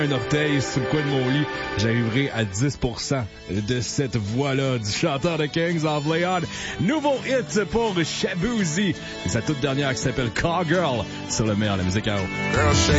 un orteil sur le coin de mon lit, j'arriverai à 10% de cette voix-là du chanteur de Kings of Leon. Nouveau hit pour Shaboozey. Et sa toute dernière qui s'appelle Cowgirl sur le meilleur de la musique à eau. Girl, shake